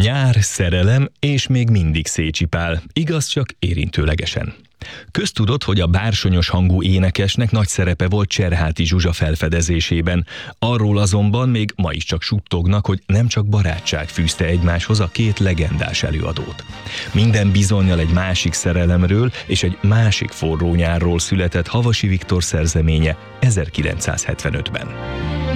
Nyár, szerelem és még mindig Széchy Pál, igaz, csak érintőlegesen. Köztudott, hogy a bársonyos hangú énekesnek nagy szerepe volt Cserháti Zsuzsa felfedezésében. Arról azonban még ma is csak suttognak, hogy nem csak barátság fűzte egymáshoz a két legendás előadót. Minden bizonnyal egy másik szerelemről és egy másik forró nyárról született Havasi Viktor szerzeménye 1975-ben.